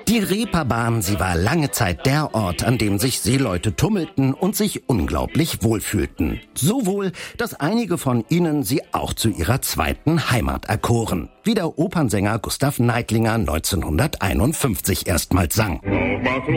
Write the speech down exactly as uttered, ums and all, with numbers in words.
Die Reeperbahn, sie war lange Zeit der Ort, an dem sich Seeleute tummelten und sich unglaublich wohlfühlten. So wohl, dass einige von ihnen sie auch zu ihrer zweiten Heimat erkoren. Wie der Opernsänger Gustav Neidlinger neunzehnhunderteinundfünfzig erstmals sang. Auf macht